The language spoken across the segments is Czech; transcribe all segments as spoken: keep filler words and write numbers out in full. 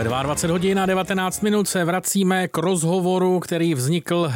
dvacet dva hodin a devatenáct minut se vracíme k rozhovoru, který vznikl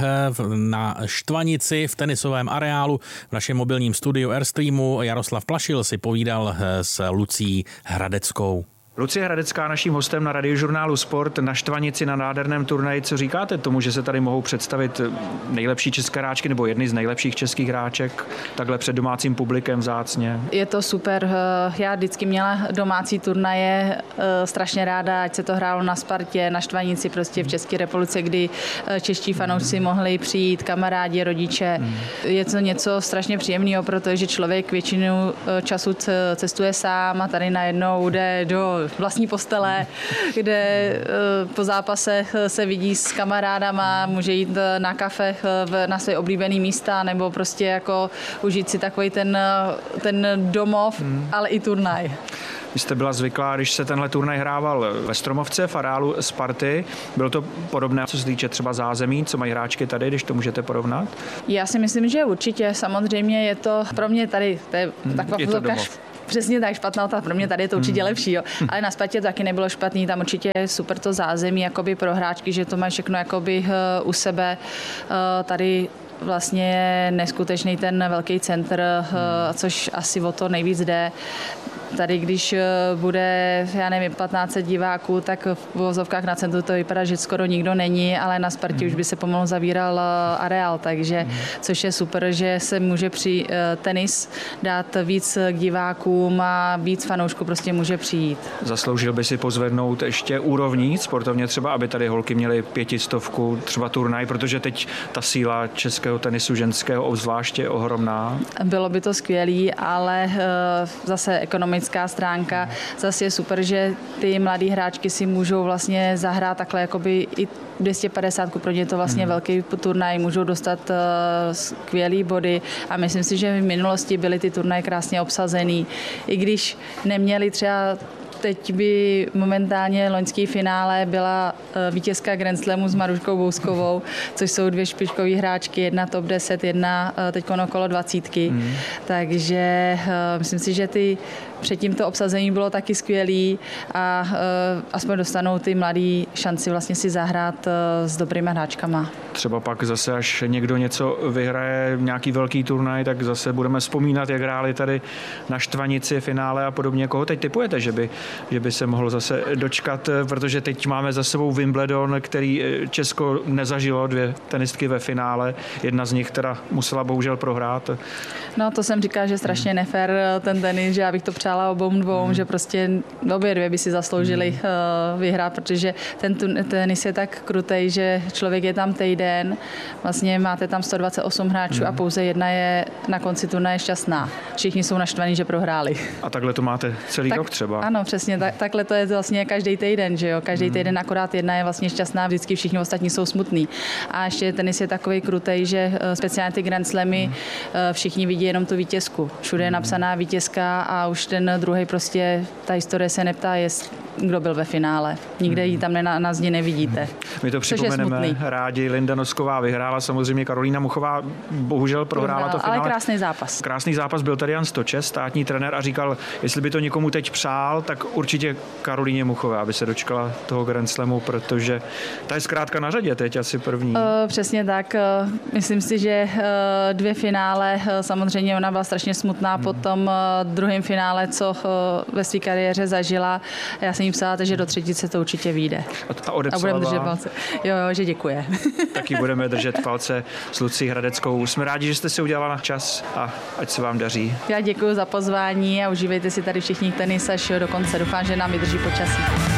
na Štvanici v tenisovém areálu v našem mobilním studiu Airstreamu. Jaroslav Plašil si povídal s Lucí Hradeckou. Lucie Hradecká, naším hostem na Radiožurnálu Sport na Štvanici na nádherném turnaji. Co říkáte tomu, že se tady mohou představit nejlepší české hráčky nebo jedny z nejlepších českých hráček takhle před domácím publikem vzácně? Je to super. Já vždycky měla domácí turnaje strašně ráda, ať se to hrálo na Spartě, na Štvanici, prostě v České republice, kdy čeští fanoušci mohli přijít, kamarádi, rodiče. Hmm. Je to něco strašně příjemného, protože člověk většinu času cestuje sám a tady najednou jde do vlastní postele, kde po zápase se vidí s kamarádama, může jít na kafe na své oblíbené místa nebo prostě jako užít si takový ten, ten domov, hmm. ale i turnaj. Vy jste byla zvyklá, když se tenhle turnaj hrával ve Stromovce, v areálu Sparty. Bylo to podobné, co se týče třeba zázemí, co mají hráčky tady, když to můžete porovnat? Já si myslím, že určitě. Samozřejmě je to pro mě tady, to je taková je to domov. Přesně tak, špatná otázka. Pro mě tady je to určitě hmm. lepší, jo. Ale na Spartě to taky nebylo špatný, tam určitě je super to zázemí jakoby pro hráčky, že to mají všechno jakoby uh, u sebe. Uh, tady vlastně je neskutečný ten velký centr, uh, což asi o to nejvíc jde. Tady, když bude, já nevím, patnáct set diváků, tak v vozovkách na centru to vypadá, že skoro nikdo není, ale na Spartě mm. už by se pomalu zavíral areál, takže, mm. což je super, že se může při tenis dát víc k divákům a víc fanoušků prostě může přijít. Zasloužil by si pozvednout ještě úrovní sportovně třeba, aby tady holky měly pětistovku, třeba turnaj, protože teď ta síla českého tenisu ženského obzvláště je ohromná. Bylo by to skvělý, ale zase ekonomicky stránka. Zase je super, že ty mladé hráčky si můžou vlastně zahrát takhle jakoby i dvě stě padesát, pro ně to vlastně hmm. velký turnaj, můžou dostat uh, skvělý body a myslím si, že v minulosti byly ty turnaje krásně obsazený. I když neměli třeba teď by momentálně loňský finále byla vítězka Grand Slamu s Maruškou Bouskovou, což jsou dvě špičkové hráčky, jedna top deset, jedna teď okolo dvacítky. Mm. Takže myslím si, že ty předtím to obsazení bylo taky skvělý a aspoň dostanou ty mladí šanci vlastně si zahrát s dobrýma hráčkama. Třeba pak zase, až někdo něco vyhraje, nějaký velký turnaj, tak zase budeme vzpomínat, jak hráli tady na Štvanici finále a podobně. Koho teď tipujete, že by že by se mohlo zase dočkat, protože teď máme za sebou Wimbledon, který Česko nezažilo, dvě tenistky ve finále, jedna z nich teda musela bohužel prohrát. No to jsem říkala, že strašně nefér ten tenis, že já bych to přála obou dvou, hmm. že prostě obě dvě by si zasloužili hmm. vyhrát, protože ten tenis je tak krutej, že člověk je tam týden, vlastně máte tam sto dvacet osm hráčů hmm. a pouze jedna je na konci turnaje šťastná. Všichni jsou naštvaní, že prohráli. A takhle to máte celý tak, rok třeba? Ano, přesně, tak, takhle to je vlastně každý týden, že jo, každý týden akorát jedna je vlastně šťastná, vždycky všichni ostatní jsou smutní. A ještě tenis je takový krutej, že speciálně ty Grand Slamy všichni vidí jenom tu vítězku. Všude je napsaná vítězka a už ten druhý prostě, ta historie se neptá, jest, kdo byl ve finále. Nikde ji tam na, na zdi nevidíte. My to připomeneme rádi. Linda Nosková vyhrála, samozřejmě Karolína Muchová bohužel prohrála Prohrál, to finále. Ale krásný zápas. Krásný zápas, byl tady Jan Stočes, státní trenér, a říkal, jestli by to někomu teď přál, tak určitě Karolíně Muchové, aby se dočkala toho Grand Slamu, protože ta je zkrátka na řadě teď asi první. Uh, přesně tak. Uh, myslím si, že uh, dvě finále, uh, samozřejmě ona byla strašně smutná hmm. po tom uh, druhém finále, co uh, ve své kariéře zažila. Já jsem jí psala, že do třetice to určitě vyjde. A, a, a budeme držet palce. Jo, jo, že děkuje. Taky budeme držet palce s Lucí Hradeckou. Jsme rádi, že jste si udělala čas a ať se vám daří. Já děkuji za pozvání a užívejte si tady všichni tenis až do konce. Doufám, že nám vydrží počasí.